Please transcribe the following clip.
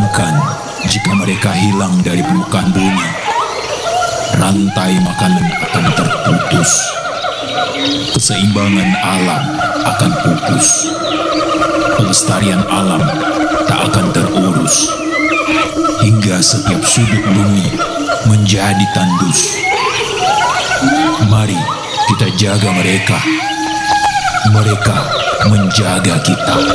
Bayangkan jika mereka hilang dari permukaan bumi, rantai makanan akan terputus, keseimbangan alam akan pupus, pelestarian alam tak akan terurus, hingga setiap sudut bumi menjadi tandus. Mari kita jaga mereka, mereka menjaga kita.